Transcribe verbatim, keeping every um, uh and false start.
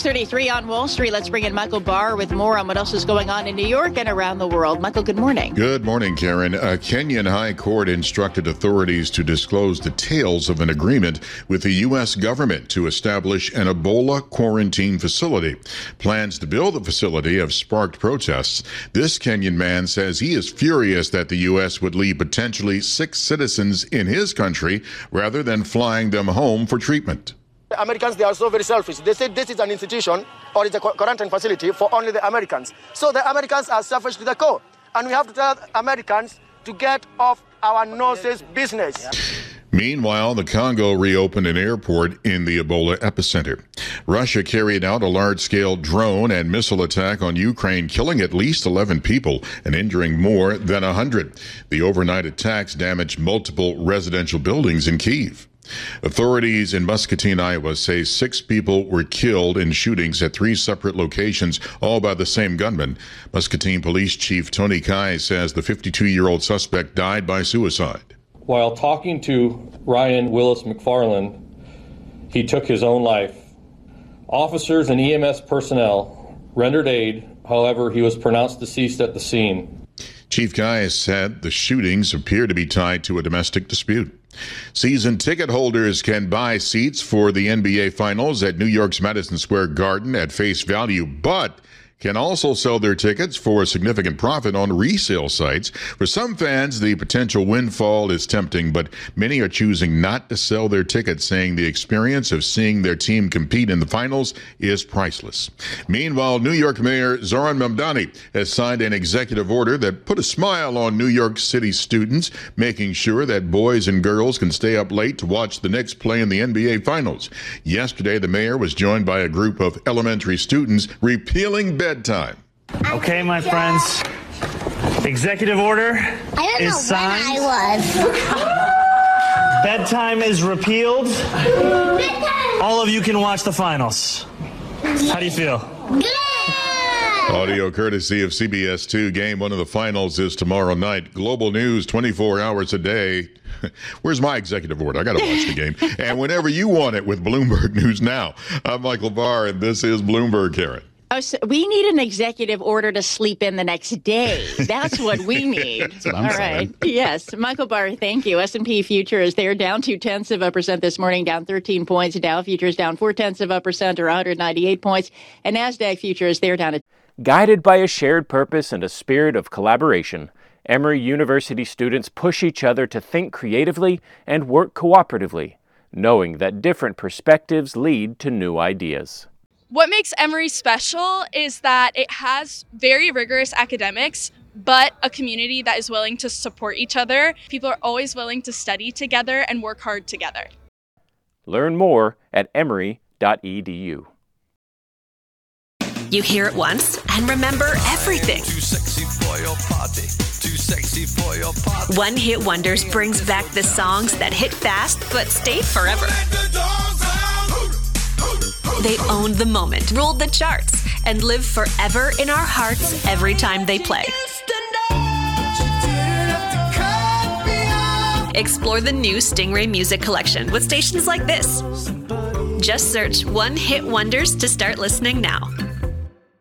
six thirty-three on Wall Street. Let's bring in Michael Barr with more on what else is going on in New York and around the world. Michael, good morning. Good morning, Karen. A Kenyan high court instructed authorities to disclose details of an agreement with the U S government to establish an Ebola quarantine facility. Plans to build the facility have sparked protests. This Kenyan man says he is furious that the U S would leave potentially sick citizens in his country rather than flying them home for treatment. The Americans, they are so very selfish. They say this is an institution or it's a quarantine facility for only the Americans. So the Americans are selfish to the core. And we have to tell Americans to get off our noses business. Meanwhile, the Congo reopened an airport in the Ebola epicenter. Russia carried out a large-scale drone and missile attack on Ukraine, killing at least eleven people and injuring more than one hundred. The overnight attacks damaged multiple residential buildings in Kyiv. Authorities in Muscatine, Iowa say six people were killed in shootings at three separate locations, all by the same gunman. Muscatine Police Chief Tony Kai says the fifty-two-year-old suspect died by suicide. While talking to Ryan Willis McFarland, he took his own life. Officers and E M S personnel rendered aid. However, he was pronounced deceased at the scene. Chief Kai said the shootings appear to be tied to a domestic dispute. Season ticket holders can buy seats for the N B A Finals at New York's Madison Square Garden at face value, but can also sell their tickets for a significant profit on resale sites. For some fans, the potential windfall is tempting, but many are choosing not to sell their tickets, saying the experience of seeing their team compete in the finals is priceless. Meanwhile, New York Mayor Zoran Mamdani has signed an executive order that put a smile on New York City students, making sure that boys and girls can stay up late to watch the Knicks play in the N B A Finals. Yesterday, the mayor was joined by a group of elementary students repealing bedtime. Okay, my friends, executive order I don't is know signed. when I was. Bedtime is repealed. Bedtime. All of you can watch the finals. How do you feel? Good. Audio courtesy of C B S two. Game one of the finals is tomorrow night. Global news twenty-four hours a day. Where's my executive order? I got to watch the game. And whenever you want it with Bloomberg News Now. I'm Michael Barr, and this is Bloomberg, Karen. Oh, so we need an executive order to sleep in the next day. That's what we need. That's what I'm All saying. right. Yes. Michael Barr, thank you. S and P futures, they're down two-tenths of a percent this morning, down thirteen points. Dow futures down four-tenths of a percent or one hundred ninety-eight points. And NASDAQ futures, they're down. A- Guided by a shared purpose and a spirit of collaboration, Emory University students push each other to think creatively and work cooperatively, knowing that different perspectives lead to new ideas. What makes Emory special is that it has very rigorous academics, but a community that is willing to support each other. People are always willing to study together and work hard together. Learn more at emory dot e d u. You hear it once and remember everything. Too sexy for your party. Too sexy for your party. One Hit Wonders brings back the songs that hit fast but stayed forever. They owned the moment, ruled the charts, and live forever in our hearts every time they play. Explore the new Stingray Music Collection with stations like this. Just search One Hit Wonders to start listening now.